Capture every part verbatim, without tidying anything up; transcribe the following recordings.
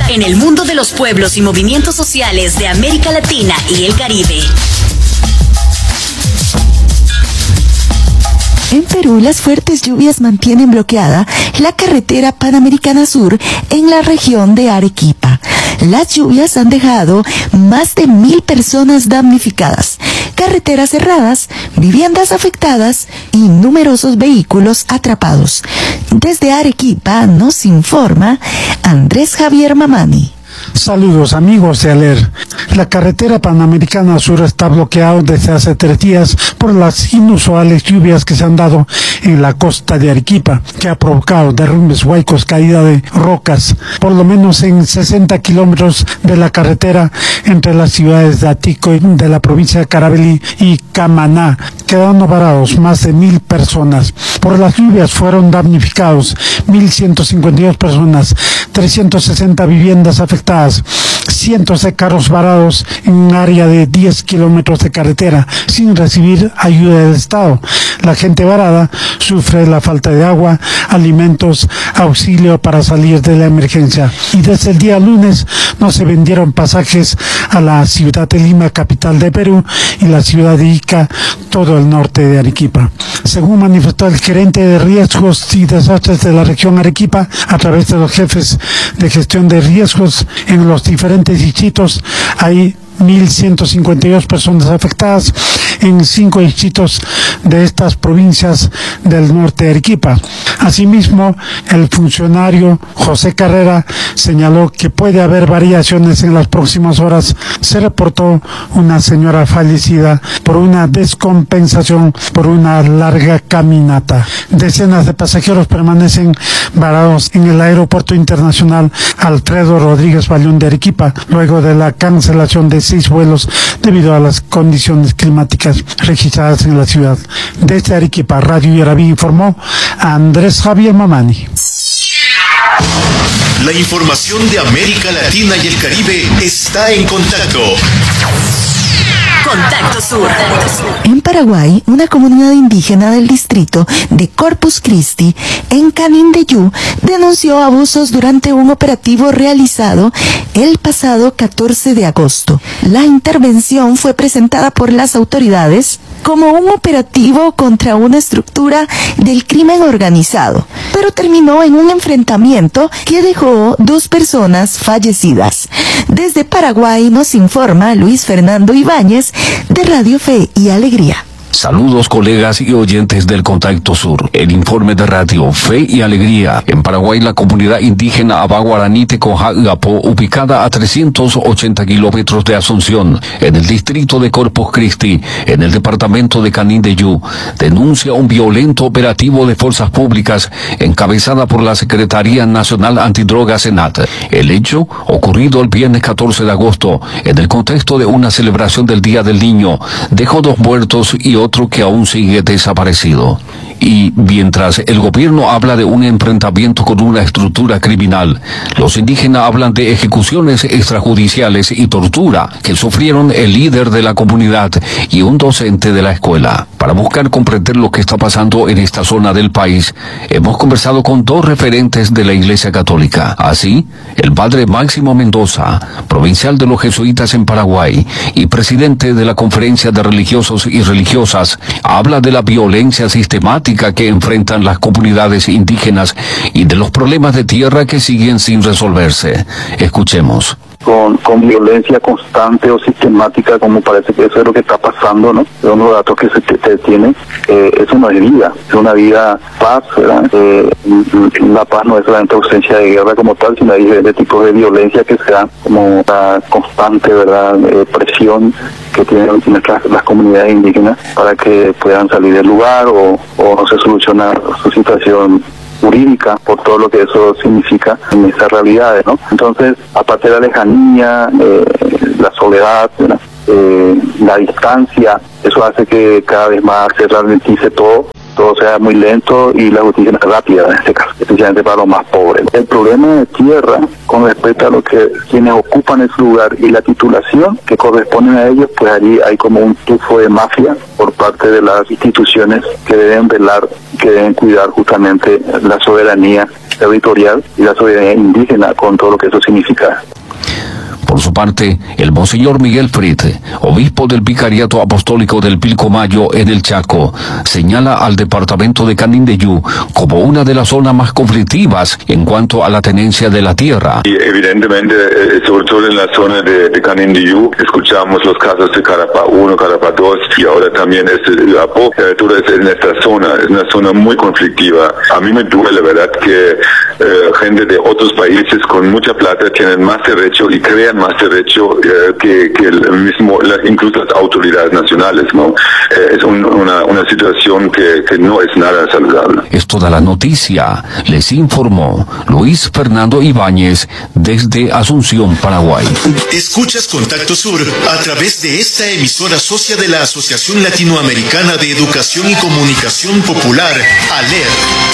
en el mundo de los pueblos y movimientos sociales de América Latina y el Caribe. En Perú, las fuertes lluvias mantienen bloqueada la carretera Panamericana Sur en la región de Arequipa. Las lluvias han dejado más de mil personas damnificadas, carreteras cerradas, viviendas afectadas y numerosos vehículos atrapados. Desde Arequipa nos informa Andrés Javier Mamani. Saludos amigos de Aler. La carretera Panamericana Sur está bloqueada desde hace tres días por las inusuales lluvias que se han dado en la costa de Arequipa, que ha provocado derrumbes, huaicos, caída de rocas, por lo menos en sesenta kilómetros de la carretera entre las ciudades de Atico de la provincia de Carabelí y Camaná, quedando varados más de mil personas. Por las lluvias fueron damnificados mil ciento cincuenta y dos personas, trescientas sesenta viviendas afectadas, cientos de carros varados en un área de diez kilómetros de carretera sin recibir ayuda del Estado. La gente varada sufre la falta de agua, alimentos, auxilio para salir de la emergencia. Y desde el día lunes no se vendieron pasajes a la ciudad de Lima, capital de Perú, y la ciudad de Ica, todo el norte de Arequipa. Según manifestó el gerente de riesgos y desastres de la región Arequipa, a través de los jefes de gestión de riesgos en los diferentes distritos, hay mil ciento cincuenta y dos personas afectadas en cinco distritos de estas provincias del norte de Arequipa. Asimismo, el funcionario José Carrera señaló que puede haber variaciones en las próximas horas. Se reportó una señora fallecida por una descompensación por una larga caminata. Decenas de pasajeros permanecen varados en el aeropuerto internacional Alfredo Rodríguez Bayón de Arequipa, luego de la cancelación de seis vuelos debido a las condiciones climáticas registradas en la ciudad. Desde Arequipa, Radio Yarabí informó a Andrés Javier Mamani. La información de América Latina y el Caribe está en contacto. Contacto Sur. En Paraguay, una comunidad indígena del distrito de Corpus Christi, en Canindeyú, denunció abusos durante un operativo realizado el pasado catorce de agosto. La intervención fue presentada por las autoridades como un operativo contra una estructura del crimen organizado, pero terminó en un enfrentamiento que dejó dos personas fallecidas. Desde Paraguay nos informa Luis Fernando Ibáñez de Radio Fe y Alegría. Saludos colegas y oyentes del Contacto Sur. El informe de Radio Fe y Alegría. En Paraguay, la comunidad indígena Abaguaranite Cojahuapo, ubicada a trescientos ochenta kilómetros de Asunción, en el distrito de Corpus Christi, en el departamento de Canindeyú, denuncia un violento operativo de fuerzas públicas encabezada por la Secretaría Nacional Antidrogas SENAT. El hecho, ocurrido el viernes catorce de agosto, en el contexto de una celebración del Día del Niño, dejó dos muertos y otro que aún sigue desaparecido. Y mientras el gobierno habla de un enfrentamiento con una estructura criminal, los indígenas hablan de ejecuciones extrajudiciales y tortura que sufrieron el líder de la comunidad y un docente de la escuela. Para buscar comprender lo que está pasando en esta zona del país, hemos conversado con dos referentes de la Iglesia Católica. Así, el padre Máximo Mendoza, provincial de los jesuitas en Paraguay y presidente de la Conferencia de Religiosos y Religiosas, habla de la violencia sistemática que enfrentan las comunidades indígenas y de los problemas de tierra que siguen sin resolverse. Escuchemos. Con, con violencia constante o sistemática, como parece que eso es lo que está pasando, ¿no? Son los datos que se, se tienen. Eh, eso no es vida, es una vida paz, ¿verdad? Eh, la paz no es solamente ausencia de guerra como tal, sino hay diferentes tipos de violencia que se dan, como la constante, ¿verdad? Eh, presión que tienen nuestras las comunidades indígenas para que puedan salir del lugar o, o no se soluciona su situación jurídica por todo lo que eso significa en estas realidades, ¿no? Entonces, aparte de la lejanía, eh, la soledad, eh, la distancia, eso hace que cada vez más se ralentice todo, todo sea muy lento y la justicia no es rápida en este caso, especialmente para los más pobres. El problema de tierra, con respecto a lo que quienes ocupan ese lugar y la titulación que corresponden a ellos, pues allí hay como un tufo de mafia por parte de las instituciones que deben velar, que deben cuidar justamente la soberanía territorial y la soberanía indígena con todo lo que eso significa. Por su parte, el monseñor Miguel Frite, obispo del Vicariato Apostólico del Pilcomayo en el Chaco, señala al departamento de Canindeyú como una de las zonas más conflictivas en cuanto a la tenencia de la tierra. Y evidentemente, eh, sobre todo en la zona de, de Canindeyú, escuchamos los casos de Carapá uno, Carapá dos y ahora también este Apó. La altura es en esta zona, es una zona muy conflictiva. A mí me duele, ¿verdad?, que eh, gente de otros países con mucha plata tienen más derecho y crean más derecho eh, que, que el mismo, la, incluso las autoridades nacionales, ¿no? Eh, es un, una, una situación que, que no es nada saludable. Es toda la noticia, les informó Luis Fernando Ibáñez desde Asunción, Paraguay. Escuchas Contacto Sur a través de esta emisora socia de la Asociación Latinoamericana de Educación y Comunicación Popular, ALER.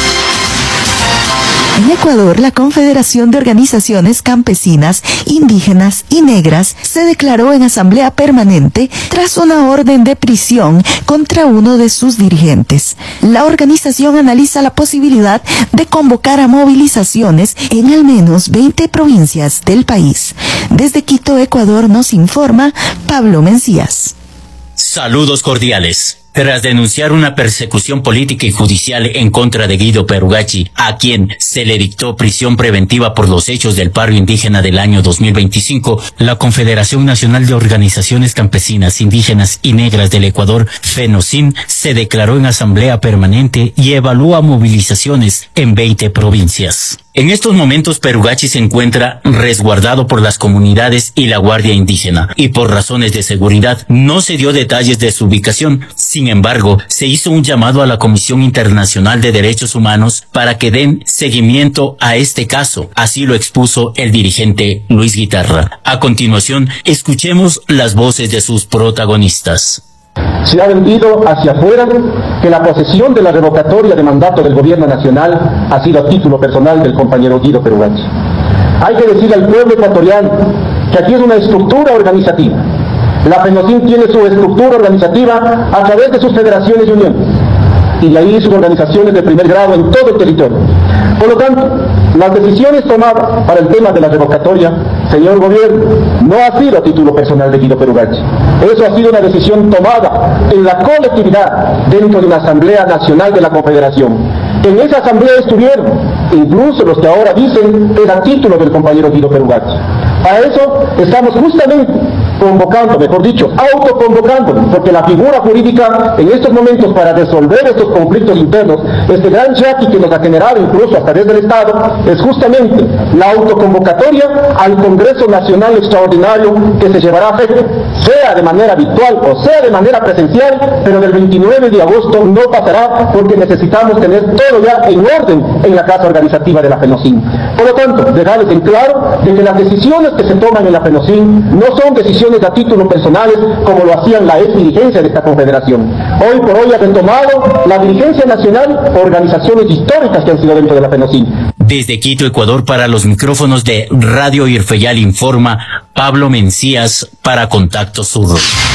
En Ecuador, la Confederación de Organizaciones Campesinas, Indígenas y Negras se declaró en asamblea permanente tras una orden de prisión contra uno de sus dirigentes. La organización analiza la posibilidad de convocar a movilizaciones en al menos veinte provincias del país. Desde Quito, Ecuador, nos informa Pablo Mencías. Saludos cordiales. Tras denunciar una persecución política y judicial en contra de Guido Perugachi, a quien se le dictó prisión preventiva por los hechos del paro indígena del año dos mil veinticinco, la Confederación Nacional de Organizaciones Campesinas, Indígenas y Negras del Ecuador, FENOCIN, se declaró en asamblea permanente y evalúa movilizaciones en veinte provincias. En estos momentos, Perugachi se encuentra resguardado por las comunidades y la Guardia Indígena, y por razones de seguridad no se dio detalles de su ubicación. Sin embargo, se hizo un llamado a la Comisión Internacional de Derechos Humanos para que den seguimiento a este caso. Así lo expuso el dirigente Luis Guitarra. A continuación, escuchemos las voces de sus protagonistas. Se ha vendido hacia afuera que la posesión de la revocatoria de mandato del gobierno nacional ha sido a título personal del compañero Guido Perugachi. Hay que decirle al pueblo ecuatoriano que aquí es una estructura organizativa. La FENOCIN tiene su estructura organizativa a través de sus federaciones y uniones, y de ahí sus organizaciones de primer grado en todo el territorio. Por lo tanto, las decisiones tomadas para el tema de la revocatoria, señor gobierno, no ha sido a título personal de Guido Perugachi. Eso ha sido una decisión tomada en la colectividad dentro de una Asamblea Nacional de la Confederación. En esa asamblea estuvieron incluso los que ahora dicen es a título del compañero Guido Perugachi. Para eso estamos justamente convocando, mejor dicho, autoconvocando, porque la figura jurídica en estos momentos para resolver estos conflictos internos, este gran yaqui que nos ha generado incluso hasta desde el Estado, es justamente la autoconvocatoria al Congreso Nacional Extraordinario que se llevará a efecto, sea de manera virtual o sea de manera presencial, pero del veintinueve de agosto no pasará porque necesitamos tener todo ya en orden en la casa organizativa de la FENOCIN. Por lo tanto, dejarles en claro de que las decisiones que se toman en la FENOCIN no son decisiones a título personales como lo hacían la ex dirigencia de esta confederación. Hoy por hoy ha retomado la dirigencia nacional organizaciones históricas que han sido dentro de la FENOCIN. Desde Quito, Ecuador, para los micrófonos de Radio Irfeyal informa Pablo Mencías para Contacto Sur.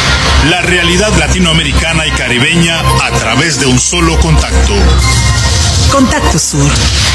La realidad latinoamericana y caribeña a través de un solo contacto. Contacto Sur.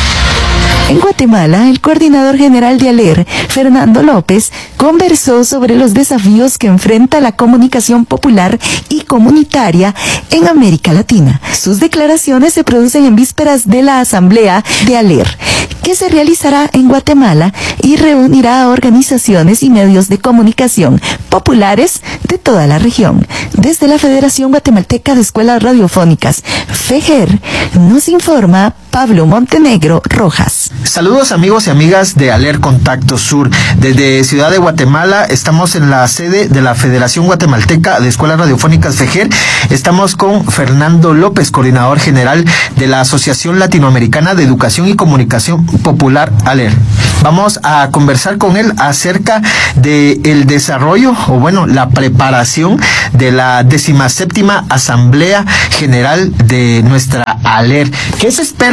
En Guatemala, el coordinador general de ALER, Fernando López, conversó sobre los desafíos que enfrenta la comunicación popular y comunitaria en América Latina. Sus declaraciones se producen en vísperas de la asamblea de ALER, que se realizará en Guatemala y reunirá a organizaciones y medios de comunicación populares de toda la región. Desde la Federación Guatemalteca de Escuelas Radiofónicas, FEGER, nos informa Pablo Montenegro Rojas. Saludos amigos y amigas de ALER Contacto Sur. Desde Ciudad de Guatemala estamos en la sede de la Federación Guatemalteca de Escuelas Radiofónicas FEGER. Estamos con Fernando López, coordinador general de la Asociación Latinoamericana de Educación y Comunicación Popular ALER. Vamos a conversar con él acerca de el desarrollo o bueno, la preparación de la decimoséptima Asamblea General de nuestra ALER. ¿Qué se espera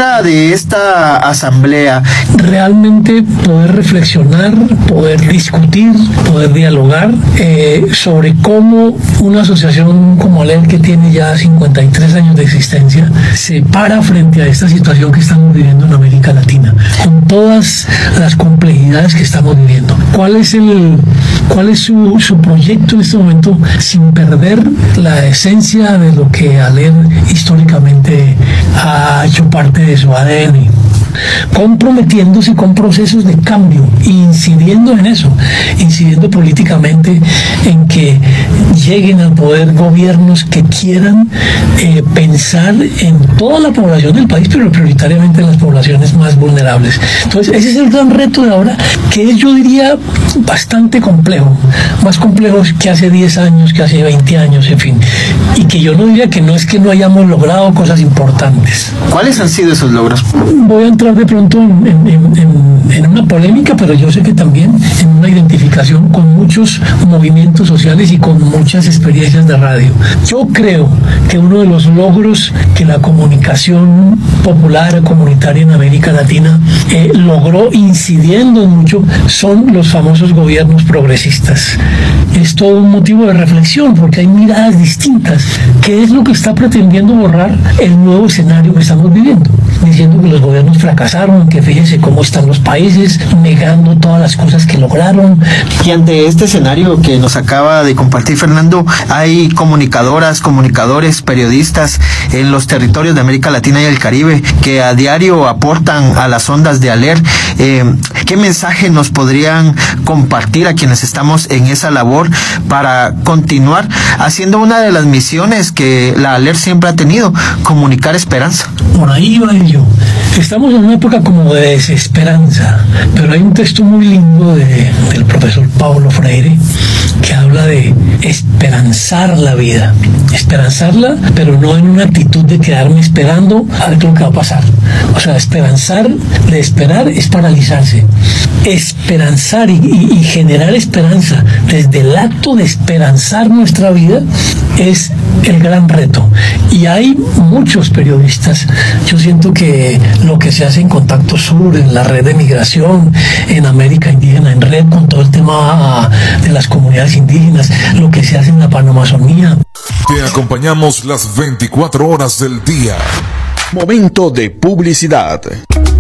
espera de esta asamblea? Realmente poder reflexionar, poder discutir, poder dialogar eh, sobre cómo una asociación como ALER, que tiene ya cincuenta y tres años de existencia, se para frente a esta situación que estamos viviendo en América Latina, con todas las complejidades que estamos viviendo. ¿Cuál es el, cuál es su, su proyecto en este momento, sin perder la esencia de lo que ALER históricamente ha hecho parte de su A D N? Comprometiéndose con procesos de cambio, incidiendo en eso, incidiendo políticamente en que lleguen al poder gobiernos que quieran eh, pensar en toda la población del país, pero prioritariamente en las poblaciones más vulnerables. Entonces, ese es el gran reto de ahora, que es, yo diría, bastante complejo, más complejo que hace diez años, que hace veinte años, en fin, y que yo no diría que no es que no hayamos logrado cosas importantes. ¿Cuáles han sido esos logros? Voy a entrar de pronto en, en, en, en una polémica, pero yo sé que también en una identificación con muchos movimientos sociales y con muchas experiencias de radio. Yo creo que uno de los logros que la comunicación popular comunitaria en América Latina eh, logró, incidiendo mucho, son los famosos gobiernos progresistas. Es todo un motivo de reflexión, porque hay miradas distintas. ¿Qué es lo que está pretendiendo borrar el nuevo escenario que estamos viviendo? Diciendo que los gobiernos fracasaron, que fíjense cómo están los países, negando todas las cosas que lograron. Y ante este escenario que nos acaba de compartir Fernando, hay comunicadoras, comunicadores, periodistas en los territorios de América Latina y el Caribe que a diario aportan a las ondas de ALER. Eh, ¿Qué mensaje nos podrían compartir a quienes estamos en esa labor para continuar haciendo una de las misiones que la ALER siempre ha tenido, comunicar esperanza? Por ahí va ello. Estamos en una época como de desesperanza, pero hay un texto muy lindo de, del profesor Paulo Freire que habla de esperanzar la vida, esperanzarla, pero no en una actitud de quedarme esperando a ver lo que va a pasar. O sea, esperanzar, de esperar es paralizarse. Esperanzar y, y, y generar esperanza desde el acto de esperanzar nuestra vida es el gran reto. Y hay muchos periodistas. Yo siento que lo que se hace en Contacto Sur, en la red de migración, en América Indígena en Red, con todo el tema de las comunidades indígenas, lo que se hace en la Panamazonía. Te acompañamos las veinticuatro horas del día. Momento de publicidad.